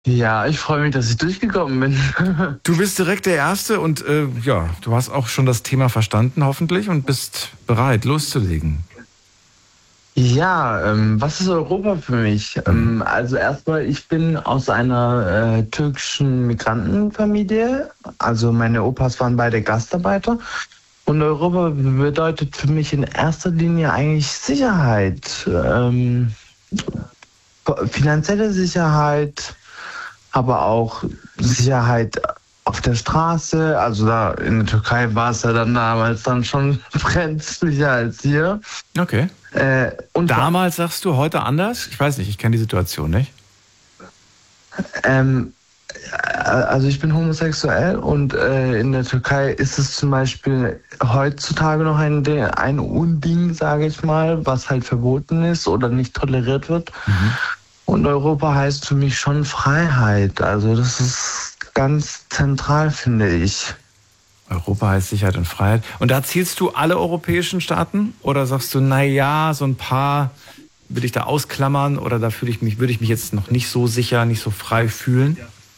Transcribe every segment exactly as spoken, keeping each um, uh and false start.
Ja, ich freue mich, dass ich durchgekommen bin. Du bist direkt der Erste und äh, ja, du hast auch schon das Thema verstanden hoffentlich und bist bereit, loszulegen. Ja, ähm, was ist Europa für mich? Mhm. Ähm, also erstmal, ich bin aus einer äh, türkischen Migrantenfamilie. Also meine Opas waren beide Gastarbeiter. Und Europa bedeutet für mich in erster Linie eigentlich Sicherheit. Ähm, finanzielle Sicherheit, aber auch Sicherheit auf der Straße. Also da in der Türkei war es ja dann damals dann schon brenzlicher als hier. Okay. Äh, und vor Damals sagst du, heute anders? Ich weiß nicht, ich kenne die Situation nicht. Ähm, also ich bin homosexuell und äh, in der Türkei ist es zum Beispiel heutzutage noch ein, ein Unding, sage ich mal, was halt verboten ist oder nicht toleriert wird. Mhm. Und Europa heißt für mich schon Freiheit. Also das ist ganz zentral, finde ich. Europa heißt Sicherheit und Freiheit. Und da zielst du alle europäischen Staaten? Oder sagst du, na ja, so ein paar will ich da ausklammern oder da fühle ich mich, würde ich mich jetzt noch nicht so sicher, nicht so frei fühlen?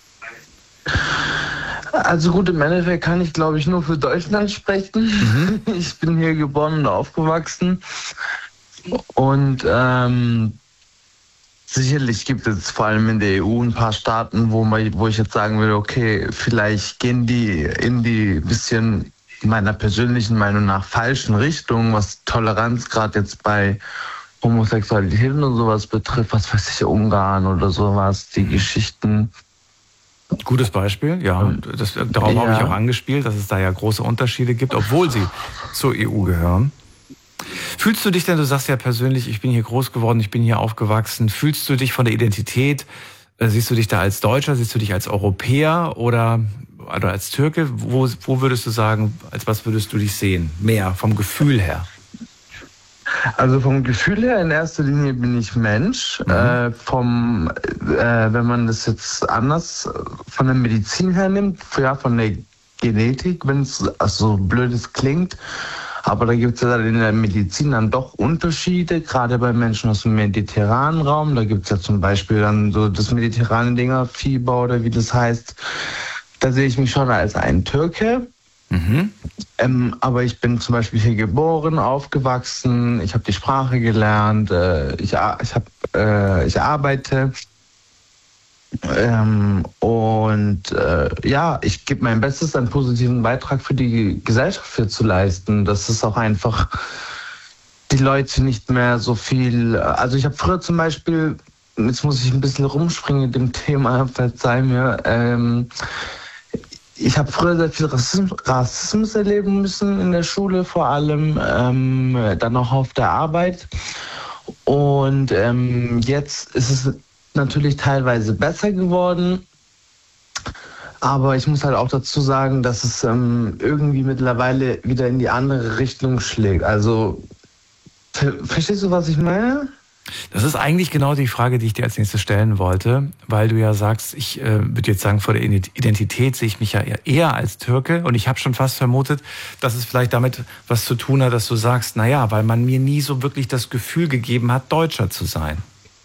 Also gut, im Endeffekt kann ich, glaube ich, nur für Deutschland sprechen. Mhm. Ich bin hier geboren und aufgewachsen. Und ähm, sicherlich gibt es vor allem in der E U ein paar Staaten, wo, man, wo ich jetzt sagen würde, okay, vielleicht gehen die in die bisschen meiner persönlichen Meinung nach falschen Richtung, was Toleranz gerade jetzt bei Homosexualität und sowas betrifft, was weiß ich, Ungarn oder sowas, die Geschichten. Gutes Beispiel, ja. Das, darauf habe ich auch Ja. angespielt, dass es da ja große Unterschiede gibt, obwohl sie zur E U gehören. Fühlst du dich denn, du sagst ja persönlich, ich bin hier groß geworden, ich bin hier aufgewachsen, fühlst du dich von der Identität, äh, siehst du dich da als Deutscher, siehst du dich als Europäer oder, oder als Türke? Wo, wo würdest du sagen, als was würdest du dich sehen? Mehr vom Gefühl her? Also vom Gefühl her in erster Linie bin ich Mensch. Mhm. Äh, vom, äh, wenn man das jetzt anders von der Medizin her nimmt, ja, von der Genetik, wenn es also so blöd es klingt, aber da gibt es ja dann in der Medizin dann doch Unterschiede, gerade bei Menschen aus dem mediterranen Raum. Da gibt es ja zum Beispiel dann so das mediterrane Dinger, Fieber oder wie das heißt. Da sehe ich mich schon als ein Türke. Mhm. Ähm, aber ich bin zum Beispiel hier geboren, aufgewachsen, ich habe die Sprache gelernt, äh, ich, ar- ich, hab, äh, ich arbeite ähm, und äh, ja, ich gebe mein Bestes, einen positiven Beitrag für die Gesellschaft hier zu leisten. Das ist auch einfach die Leute nicht mehr so viel, also ich habe früher zum Beispiel, jetzt muss ich ein bisschen rumspringen mit dem Thema, verzeih mir, ähm, ich habe früher sehr viel Rassismus, Rassismus erleben müssen in der Schule, vor allem ähm, dann auch auf der Arbeit. Und ähm, jetzt ist es natürlich teilweise besser geworden. Aber ich muss halt auch dazu sagen, dass es ähm, irgendwie mittlerweile wieder in die andere Richtung schlägt. Also, ver verstehst du, was ich meine? Das ist eigentlich genau die Frage, die ich dir als nächstes stellen wollte, weil du ja sagst, ich äh, würde jetzt sagen, vor der Identität sehe ich mich ja eher, eher als Türke und ich habe schon fast vermutet, dass es vielleicht damit was zu tun hat, dass du sagst, naja, weil man mir nie so wirklich das Gefühl gegeben hat, Deutscher zu sein.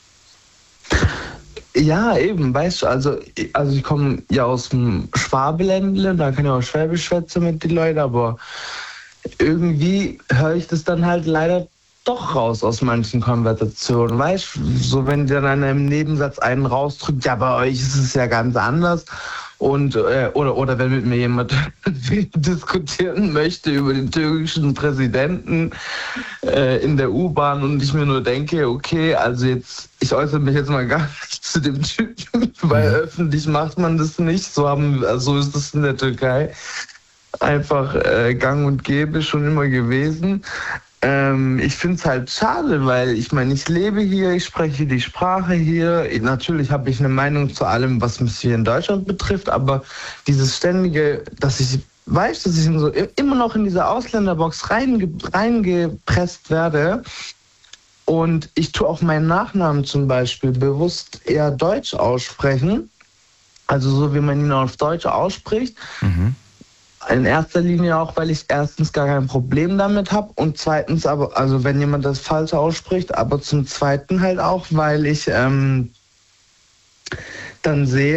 Ja, eben, weißt du, also, also ich komme ja aus dem Schwabeländle, da kann ich auch Schwäbisch schwätzen mit den Leuten, aber irgendwie höre ich das dann halt leider doch raus aus manchen Konversationen, weißt du, so wenn der dann in einem Nebensatz einen rausdrückt, ja, bei euch ist es ja ganz anders. Und äh, oder oder wenn mit mir jemand diskutieren möchte über den türkischen Präsidenten äh, in der U-Bahn und ich mir nur denke, okay, also jetzt, ich äußere mich jetzt mal gar nicht zu dem Typen, weil öffentlich macht man das nicht. So haben, also so ist es in der Türkei einfach äh, gang und gäbe schon immer gewesen. Ähm, ich finde es halt schade, weil ich meine, ich lebe hier, ich spreche die Sprache hier. Natürlich habe ich eine Meinung zu allem, was mich hier in Deutschland betrifft, aber dieses ständige, dass ich weiß, dass ich in so, immer noch in diese Ausländerbox reinge, reingepresst werde und ich tue auch meinen Nachnamen zum Beispiel bewusst eher Deutsch aussprechen, also so wie man ihn auf Deutsch ausspricht. Mhm. In erster Linie auch, weil ich erstens gar kein Problem damit habe und zweitens aber, also wenn jemand das falsch ausspricht, aber zum Zweiten halt auch, weil ich ähm, dann sehe,